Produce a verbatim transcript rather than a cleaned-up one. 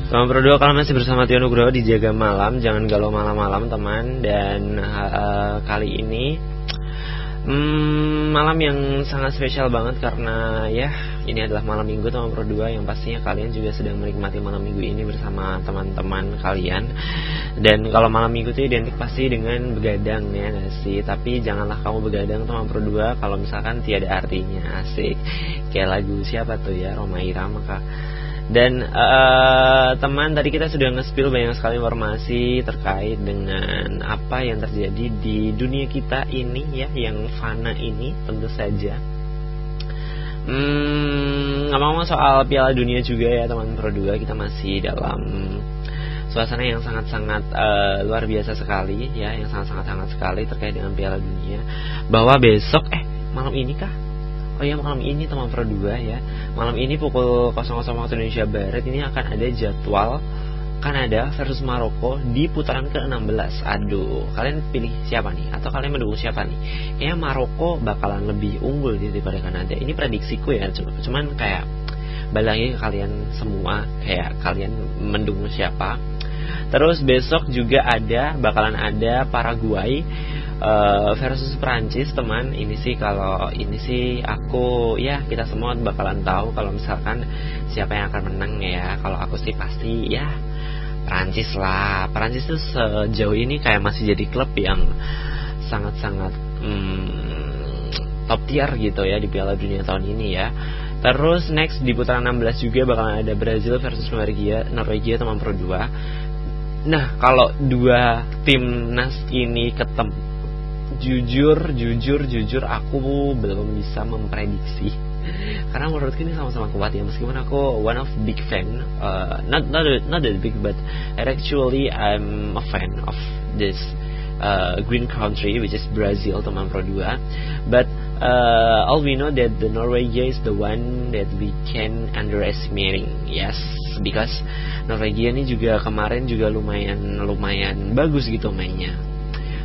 Teman Pro dua, kalau masih bersama Tio Nugroho di Jaga Malam, jangan galau malam-malam teman. Dan uh, kali ini hmm, malam yang sangat spesial banget karena ya ini adalah malam minggu teman Pro dua, yang pastinya kalian juga sedang menikmati malam minggu ini bersama teman-teman kalian. Dan kalau malam minggu itu identik pasti dengan begadang ya gak sih? Tapi janganlah kamu begadang teman Pro dua kalau misalkan tiada artinya. Asik. Kayak lagu siapa tuh ya, Rhoma Irama kah? Dan uh, teman, tadi kita sudah nge-spill banyak sekali informasi terkait dengan apa yang terjadi di dunia kita ini ya, yang fana ini tentu saja. Hmm, ngomong soal Piala Dunia juga ya teman Pro dua, kita masih dalam suasana yang sangat-sangat uh, luar biasa sekali ya, yang sangat-sangat-sangat sekali terkait dengan Piala Dunia. Bahwa besok, eh malam ini kah? Oh ya, malam ini teman Pro dua ya, malam ini pukul nol nol waktu Indonesia Barat ini akan ada jadwal Kanada versus Maroko di putaran ke enam belas. Aduh, kalian pilih siapa nih? Atau kalian mendukung siapa nih? Kayaknya Maroko bakalan lebih unggul daripada Kanada. Ini prediksiku ya, cuman kayak balik lagi ke kalian semua, kayak kalian mendukung siapa. Terus besok juga ada, bakalan ada Paraguay Uh, versus Prancis teman. Ini sih kalau ini sih aku ya, kita semua bakalan tahu kalau misalkan siapa yang akan menang ya. Kalau aku sih pasti ya Prancis lah. Prancis tuh sejauh ini kayak masih jadi klub yang sangat-sangat hmm, top tier gitu ya di Piala Dunia tahun ini ya. Terus next di putaran enam belas juga bakalan ada Brazil versus Norwegia, Norwegia teman Pro dua. Nah, kalau dua timnas ini ketemu, Jujur, jujur, jujur aku belum bisa memprediksi karena menurutku ini sama-sama kuat ya. Meskipun aku one of big fan, uh, not not not that big, but actually I'm a fan of this uh, green country which is Brazil teman Pro dua. But uh, all we know that the Norwegia is the one that we can underestimating. Yes, because Norwegia ini juga kemarin juga lumayan lumayan bagus gitu mainnya.